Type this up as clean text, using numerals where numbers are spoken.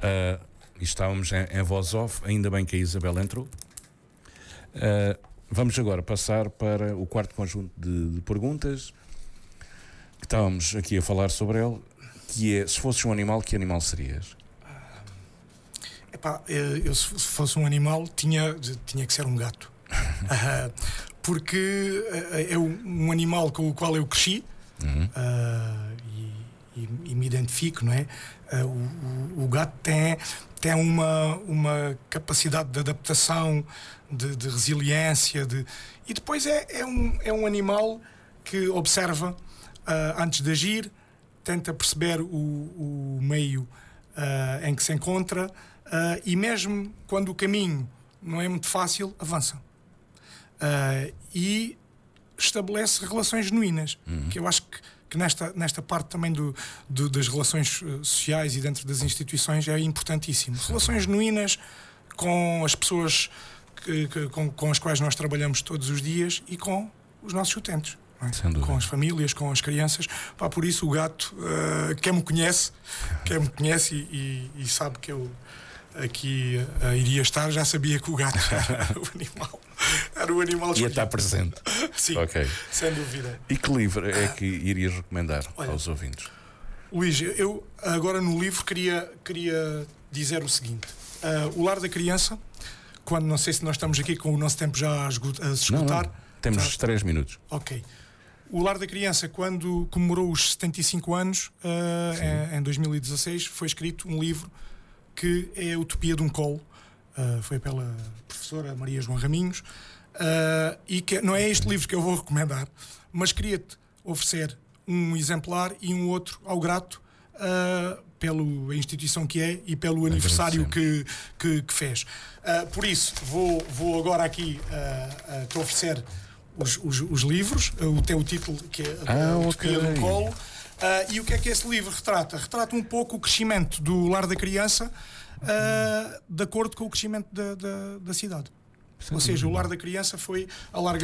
E estávamos em voz off, ainda bem que a Isabel entrou. Vamos agora passar para o quarto conjunto de perguntas que estávamos aqui a falar sobre ele, que é: se fosses um animal, que animal serias? Eu se fosse um animal tinha que ser um gato. Porque é um animal com o qual eu cresci. E me identifico, não é? O gato tem uma capacidade de adaptação, de resiliência, e depois é um animal que observa antes de agir, tenta perceber o meio em que se encontra, e mesmo quando o caminho não é muito fácil, avança. E estabelece relações genuínas, que eu acho que nesta parte também das relações sociais e dentro das instituições é importantíssimo. Relações genuínas com as pessoas com as quais nós trabalhamos todos os dias e com os nossos utentes, não é? Com as famílias, com as crianças. Por isso o gato, quem me conhece e sabe que eu aqui iria estar, já sabia que o gato era o animal ia estar presente. Sim, okay. Sem dúvida. E que livro é que irias recomendar aos ouvintes? Luís, eu agora no livro queria dizer o seguinte: O Lar da Criança, quando, não sei se nós estamos aqui com o nosso tempo já a se esgotar. Não. Temos 3 minutos. Ok. O Lar da Criança, quando comemorou os 75 anos, em 2016, foi escrito um livro que é a Utopia de um Colo. Foi pela professora Maria João Raminhos, e que não é este livro que eu vou recomendar, mas queria-te oferecer um exemplar e um outro ao grato, pela instituição que é e pelo aniversário que fez. Por isso vou agora aqui te oferecer os livros, o título, que é a Utopia de um Colo. E o que é que esse livro retrata? Retrata um pouco o crescimento do Lar da Criança, de acordo com o crescimento da cidade. Ou seja, o Lar da Criança foi alargado